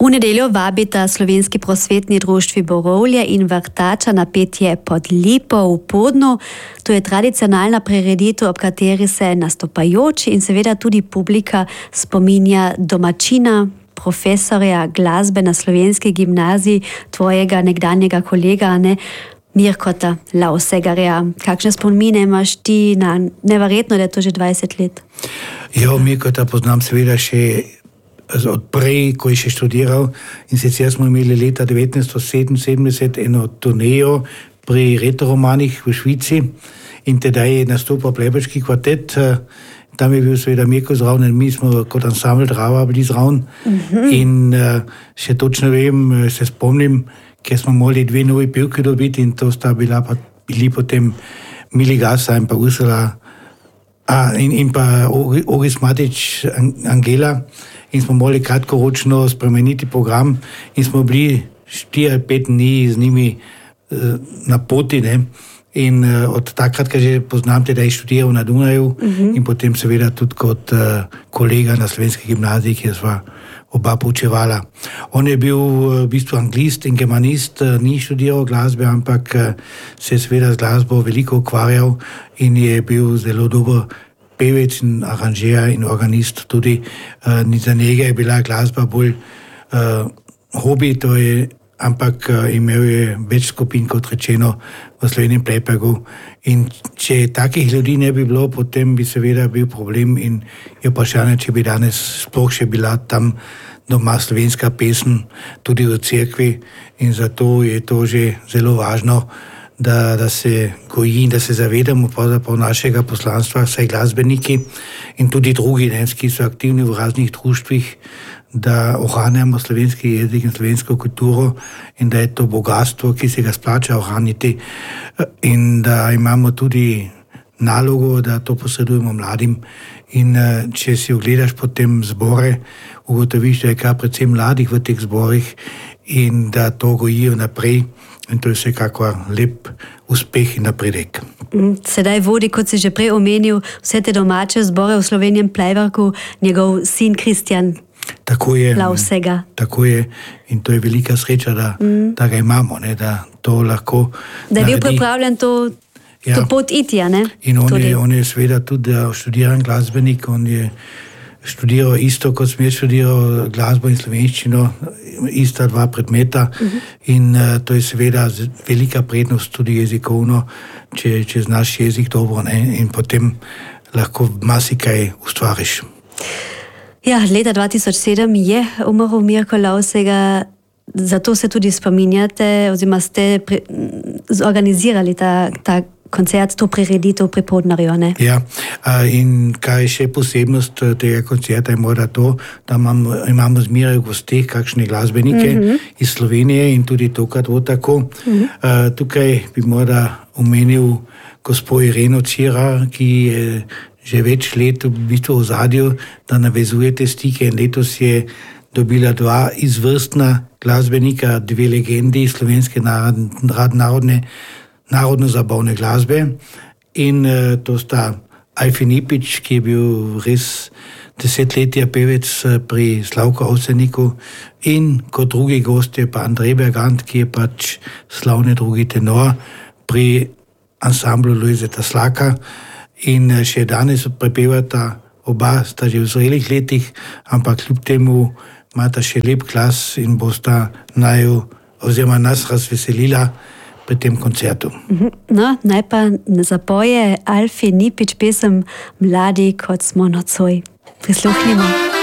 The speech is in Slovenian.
V nedeljo vabita Slovenski prosvetni društvi Borovlje in Vrtača na petje pod Lipo v Podnu. To je tradicionalna prireditev, ob kateri se nastopajoči in seveda tudi publika spominja domačina, profesorja glasbe na Slovenski gimnaziji, tvojega nekdanjega kolega, Mirkota Lausegarja. Kakšne spomine imaš ti na neverjetno, da je to že 20 let? Ja, Mirkota poznam seveda še od prej, ko je še študiral, in sicer smo imeli leta 1977 eno turnejo pri retoromanih v Švici in teda je nastopal Pleberški kvartet. Tam je bil seveda Mirko zraven in mi smo kot ansambl Drava bili zraven. In še točno vem, se spomnim, ker smo morali 2 novi pevki dobiti in to sta bili potem Mili Gasa in pa Ursula in pa Oris Matič Angela. In smo morali kratkoročno spremeniti program in smo bili 4-5 dni z njimi na poti. In od takrat, ker že poznam, da je študiral na Dunaju in potem seveda tudi kot kolega na Slovenski gimnaziji, kjer sva oba poučevala. On je bil v bistvu anglist in germanist, ni študiral glasbe, ampak se je seveda z glasbo veliko ukvarjal in je bil zelo dober pevec in aranžer in organist tudi. Za njega je bila glasba bolj hobi, ampak imel je več skupin, kot rečeno, v Slovenjem Playbagu. In če takih ljudi ne bi bilo, potem bi seveda bil problem in je vprašanje, če bi danes sploh še bila tam doma slovenska pesem, tudi v cerkvi. In zato je to že zelo važno, da se goji in da se zavedamo pravzaprav našega poslanstva, vsaj glasbeniki in tudi drugi, ki so aktivni v raznih društvih, da ohranjamo slovenski jezik in slovensko kulturo in da je to bogatstvo, ki se ga splača ohraniti in da imamo tudi nalogo, da to posredujemo mladim. In če si ogledaš potem zbore, ugotoviš, da je kar predvsem mladih v teh zborih in da to gojijo naprej. In to je vsekakor lep uspeh in napredek. Sedaj vodi, kot si že prej omenil, vse te domače zbore v Slovenjem Playbagu njegov sin Kristjan. Tako je. Lausega. Tako je. In to je velika sreča, da ga imamo, da to lahko da je bil pripravljen to pot iti, ne? In on je seveda tudi študiran glasbenik, on je študiral isto, kot sem jaz študiral glasbo in slovenščino, ista 2 predmeta in to je seveda velika prednost tudi jezikovno, če znaš jezik dobro, in potem lahko marsikaj ustvariš. Ja, leta 2007 je umrl Mirko Lausega, zato se tudi spominjate, oziroma ste zorganizirali ta koncert, to prireditev pri Podnarju, ne? Ja, in kaj je še posebnost tega koncerta je morda to, da imamo zmeraj v gosteh kakšne glasbenike iz Slovenije in tudi tokrat bo tako. Tukaj bi morda omenil gospo Ireno Cira, ki je že več let v bistvu v zadju, da navezuje te stike in letos je dobila 2 izvrstna glasbenika, 2 legendi slovenske narodno-zabavne glasbe in to sta Alfi Nipič, ki je bil res desetletja pevec pri Slavku Avseniku in kot drugi gost je pa Andrej Bergant, ki je pač slavni drugi tenor pri ansamblu Lojzeta Slaka in še danes prepevata, oba sta že v zrelih letih, ampak kljub temu imata še lep glas in bosta nas razveselila pri tem koncertu. No, naj pa zapoje Alfi Nipič pesem Mladi, kot smo nocoj. Prisluhnimo.